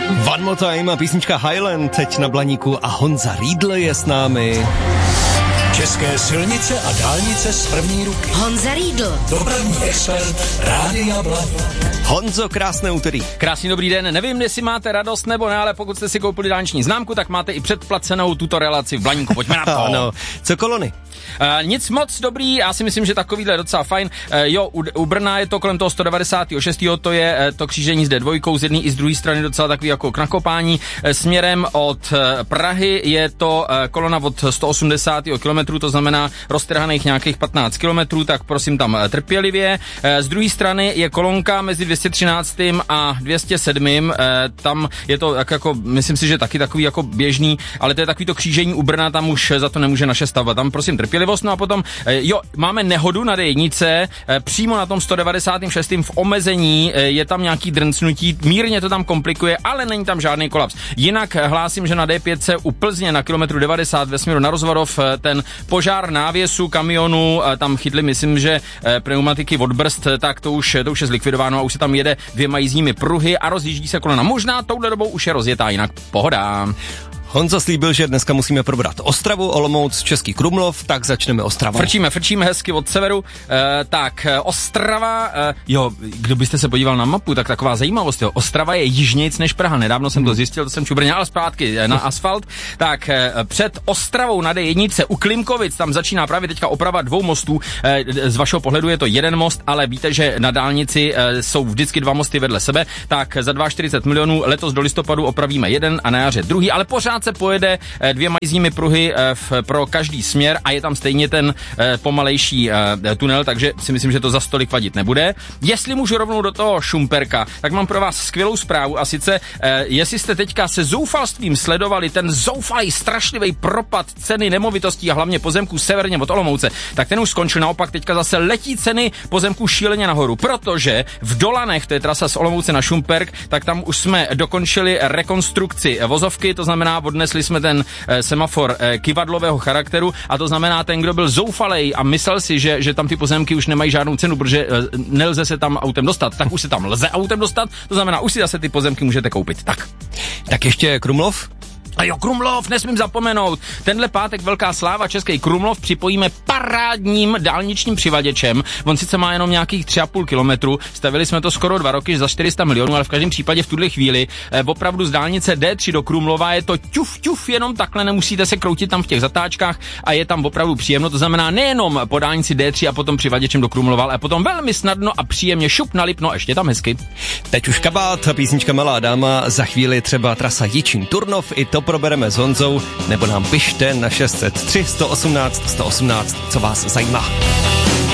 One More Time a písnička Highland teď na Blaníku a Honza Riedl je s námi. České silnice a dálnice z první ruky. Honza Riedl, dopravní expert Rádia Blaník. Honzo, krásné úterý. Krásný dobrý den. Nevím, jestli máte radost nebo ne, ale pokud jste si koupili dálniční známku, tak máte i předplacenou tuto relaci v Blaníku. Pojďme na to. Ano. Co kolony? Nic moc dobrý, já si myslím, že takovýhle je docela fajn. U Brna je to kolem toho 196. To je to křížení s D2, z jedné i z druhé strany docela takový jako k nakopání. Směrem od Prahy je to kolona od 180. kilometru, to znamená roztrhaných nějakých 15 kilometrů, tak prosím tam trpělivě. Z druhé strany je kolonka mezi 213. a 207. Tam je to jako, myslím si, že taky takový jako běžný, ale to je takový to křížení u Brna, tam už za to nemůže naše stavba. Tam prosím trpělivost. No a potom, máme nehodu na D1, přímo na tom 196. v omezení, je tam nějaký drncnutí, mírně to tam komplikuje, ale není tam žádný kolaps. Jinak hlásím, že na D5 u Plzně na kilometru 90 ve směru na Rozvadov ten požár návěsu kamionu, tam chytli, myslím, že pneumatiky od brzd, tak to už je zlikvidováno a už se tam jede 2 jízdními pruhy a rozjíždí se kolona. Možná touhle dobou už je rozjetá, jinak pohoda. Honza slíbil, že dneska musíme probrat Ostravu, Olomouc, Český Krumlov, tak začneme Ostravou. Frčíme hezky od severu. Tak, Ostrava, kdo byste se podíval na mapu, tak taková zajímavost, Ostrava je jižnějc než Praha. Nedávno jsem to zjistil, to jsem čubrně, ale zpátky na asfalt. Tak, před Ostravou na D1 u Klimkovic, tam začíná právě teďka oprava 2 mostů. Z vašeho pohledu je to jeden most, ale víte, že na dálnici jsou vždycky 2 mosty vedle sebe. Tak za 42 milionů letos do listopadu opravíme jeden a na jaře druhý, ale pořád se pojede 2 jízdními pruhy pro každý směr a je tam stejně ten pomalejší tunel, takže si myslím, že to za stolik vadit nebude. Jestli můžu rovnou do toho Šumperka, tak mám pro vás skvělou zprávu a sice, jestli jste teďka se zoufalstvím sledovali ten zoufalý, strašlivý propad ceny nemovitostí a hlavně pozemků severně od Olomouce, tak ten už skončil, naopak teďka zase letí ceny pozemků šíleně nahoru, protože v Dolanech, to je trasa z Olomouce na Šumperk, tak tam už jsme dokončili rekonstrukci vozovky, to znamená odnesli jsme ten semafor kyvadlového charakteru a to znamená, ten, kdo byl zoufalej a myslel si, že tam ty pozemky už nemají žádnou cenu, protože nelze se tam autem dostat, tak už se tam lze autem dostat, to znamená, už si zase ty pozemky můžete koupit. Tak ještě Krumlov? A jo, Krumlov, nesmím zapomenout. Tenhle pátek velká sláva, Český Krumlov připojíme parádním dálničním přivaděčem. On sice má jenom nějakých 3,5 kilometru, stavili jsme to skoro 2 roky za 400 milionů, ale v každém případě v tuhle chvíli opravdu z dálnice D3 do Krumlova je to ťuf, jenom takhle, nemusíte se kroutit tam v těch zatáčkách a je tam opravdu příjemno. To znamená nejenom po dálnici D3 a potom přivaděčem do Krumlova, ale potom velmi snadno a příjemně šup na Lipno, ještě tam hezky. Teď už kabát, písnička Malá dáma, za chvíli třeba trasa Jičín Turnov, i to probereme s Honzou, nebo nám pište na 603 118 118, co vás zajímá.